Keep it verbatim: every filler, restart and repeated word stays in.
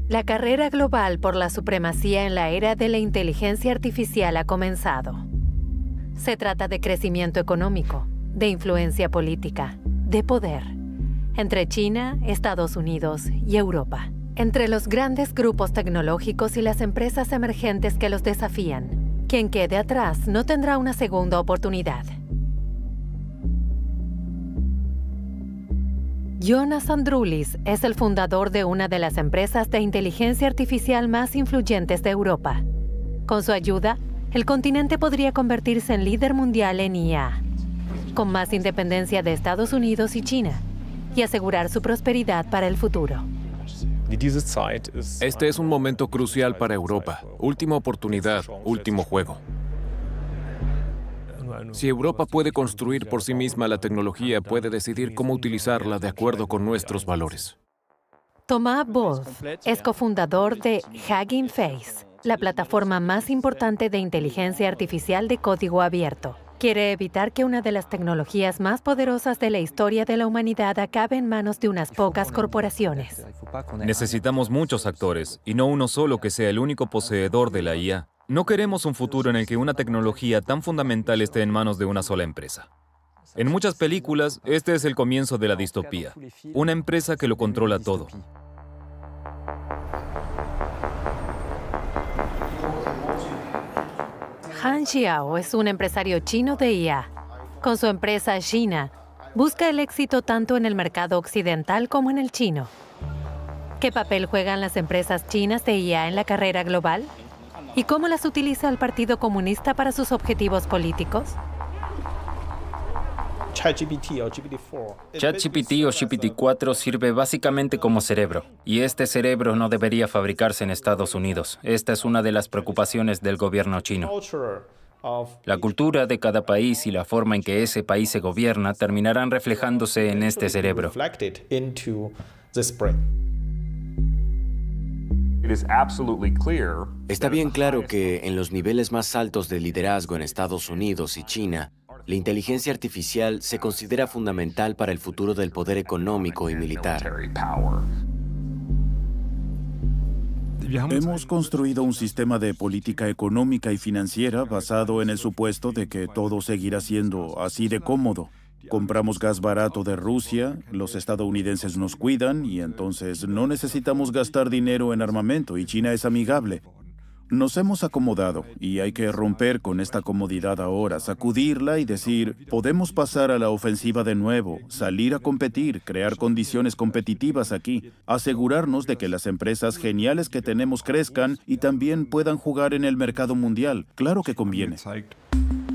La carrera global por la supremacía en la era de la inteligencia artificial ha comenzado. Se trata de crecimiento económico, de influencia política, de poder, entre China, Estados Unidos y Europa, entre los grandes grupos tecnológicos y las empresas emergentes que los desafían. Quien quede atrás no tendrá una segunda oportunidad. Jonas Androulis es el fundador de una de las empresas de inteligencia artificial más influyentes de Europa. Con su ayuda, el continente podría convertirse en líder mundial en I A, con más independencia de Estados Unidos y China, y asegurar su prosperidad para el futuro. Este es un momento crucial para Europa. Última oportunidad, último juego. Si Europa puede construir por sí misma la tecnología, puede decidir cómo utilizarla de acuerdo con nuestros valores. Thomas Wolf es cofundador de Hugging Face, la plataforma más importante de inteligencia artificial de código abierto. Quiere evitar que una de las tecnologías más poderosas de la historia de la humanidad acabe en manos de unas pocas corporaciones. Necesitamos muchos actores, y no uno solo que sea el único poseedor de la I A. No queremos un futuro en el que una tecnología tan fundamental esté en manos de una sola empresa. En muchas películas, este es el comienzo de la distopía. Una empresa que lo controla todo. Han Xiao es un empresario chino de I A. Con su empresa Xina, busca el éxito tanto en el mercado occidental como en el chino. ¿Qué papel juegan las empresas chinas de I A en la carrera global? ¿Y cómo las utiliza el Partido Comunista para sus objetivos políticos? ChatGPT o G P T cuatro sirve básicamente como cerebro, y este cerebro no debería fabricarse en Estados Unidos. Esta es una de las preocupaciones del gobierno chino. La cultura de cada país y la forma en que ese país se gobierna terminarán reflejándose en este cerebro. Está bien claro que en los niveles más altos de liderazgo en Estados Unidos y China, la inteligencia artificial se considera fundamental para el futuro del poder económico y militar. Hemos construido un sistema de política económica y financiera basado en el supuesto de que todo seguirá siendo así de cómodo. Compramos gas barato de Rusia, los estadounidenses nos cuidan y entonces no necesitamos gastar dinero en armamento y China es amigable. Nos hemos acomodado y hay que romper con esta comodidad ahora, sacudirla y decir, podemos pasar a la ofensiva de nuevo, salir a competir, crear condiciones competitivas aquí, asegurarnos de que las empresas geniales que tenemos crezcan y también puedan jugar en el mercado mundial. Claro que conviene.